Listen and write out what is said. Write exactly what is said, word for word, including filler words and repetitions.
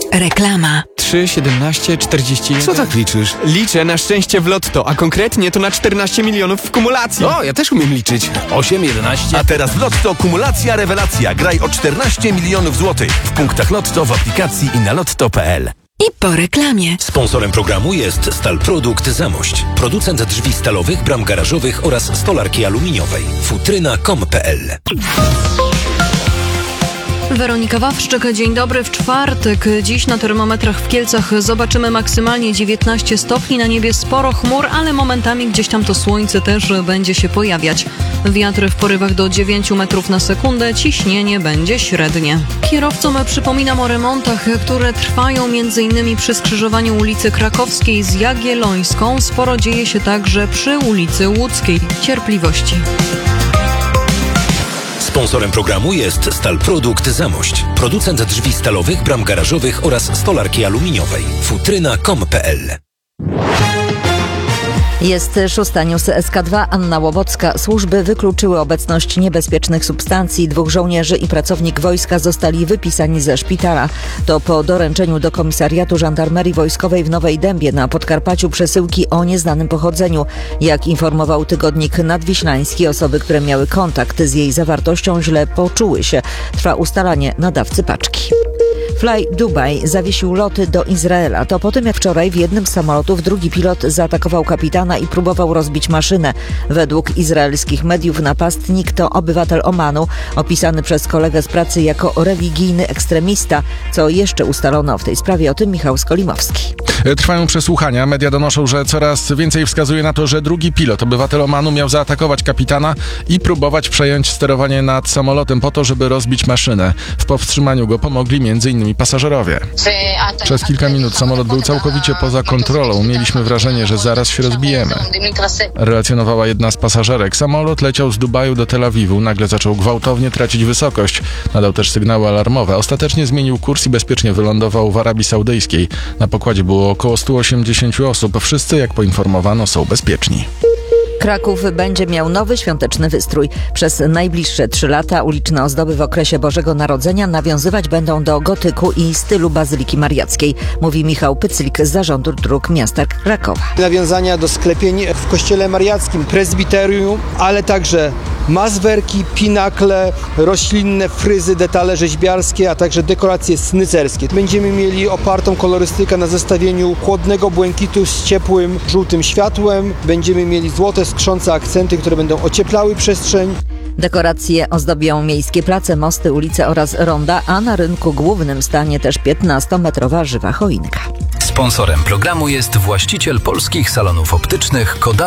Reklama. trzy, siedemnaście, czterdzieści jeden. Co tak liczysz? Liczę na szczęście w lotto, a konkretnie to na czternaście milionów w kumulacji. O, ja też umiem liczyć. osiem, jedenaście. A teraz w Lotto kumulacja rewelacja. Graj o czternaście milionów złotych w punktach Lotto, w aplikacji i na lotto kropka pe el. I po reklamie. Sponsorem programu jest Stalprodukt Zamość. Producent drzwi stalowych, bram garażowych oraz stolarki aluminiowej. futryna kropka com kropka pe el. Weronika Wawrzyk, dzień dobry. W czwartek, dziś na termometrach w Kielcach zobaczymy maksymalnie dziewiętnaście stopni, na niebie sporo chmur, ale momentami gdzieś tam to słońce też będzie się pojawiać. Wiatry w porywach do dziewięć metrów na sekundę, ciśnienie będzie średnie. Kierowcom przypominam o remontach, które trwają m.in. przy skrzyżowaniu ulicy Krakowskiej z Jagiellońską. Sporo dzieje się także przy ulicy Łódzkiej. Cierpliwości. Sponsorem programu jest Stalprodukt Zamość. Producent drzwi stalowych, bram garażowych oraz stolarki aluminiowej. futryna kropka com kropka pe el. Jest szósta news S K dwa, Anna Łowocka. Służby wykluczyły obecność niebezpiecznych substancji. Dwóch żołnierzy i pracownik wojska zostali wypisani ze szpitala. To po doręczeniu do komisariatu żandarmerii wojskowej w Nowej Dębie na Podkarpaciu przesyłki o nieznanym pochodzeniu. Jak informował tygodnik nadwiślański, osoby, które miały kontakt z jej zawartością, źle poczuły się. Trwa ustalanie nadawcy paczki. Fly Dubai zawiesił loty do Izraela. To po tym, jak wczoraj w jednym z samolotów drugi pilot zaatakował kapitana i próbował rozbić maszynę. Według izraelskich mediów napastnik to obywatel Omanu, opisany przez kolegę z pracy jako religijny ekstremista. Co jeszcze ustalono w tej sprawie? O tym Michał Skolimowski. Trwają przesłuchania. Media donoszą, że coraz więcej wskazuje na to, że drugi pilot, obywatel Omanu, miał zaatakować kapitana i próbować przejąć sterowanie nad samolotem po to, żeby rozbić maszynę. W powstrzymaniu go pomogli między innymi pasażerowie. Przez kilka minut samolot był całkowicie poza kontrolą. Mieliśmy wrażenie, że zaraz się rozbijemy. Relacjonowała jedna z pasażerek. Samolot leciał z Dubaju do Tel Awiwu. Nagle zaczął gwałtownie tracić wysokość. Nadał też sygnały alarmowe. Ostatecznie zmienił kurs i bezpiecznie wylądował w Arabii Saudyjskiej. Na pokładzie było około sto osiemdziesiąt osób. Wszyscy, jak poinformowano, są bezpieczni. Kraków będzie miał nowy świąteczny wystrój. Przez najbliższe trzy lata uliczne ozdoby w okresie Bożego Narodzenia nawiązywać będą do gotyku i stylu Bazyliki Mariackiej, mówi Michał Pyclik z Zarządu Dróg Miasta Krakowa. Nawiązania do sklepień w Kościele Mariackim, prezbiterium, ale także mazwerki, pinakle, roślinne fryzy, detale rzeźbiarskie, a także dekoracje snycerskie. Będziemy mieli opartą kolorystykę na zestawieniu chłodnego błękitu z ciepłym żółtym światłem. Będziemy mieli złote skrzące akcenty, które będą ocieplały przestrzeń. Dekoracje ozdobią miejskie place, mosty, ulice oraz ronda, a na rynku głównym stanie też piętnastometrowa żywa choinka. Sponsorem programu jest właściciel polskich salonów optycznych Koda.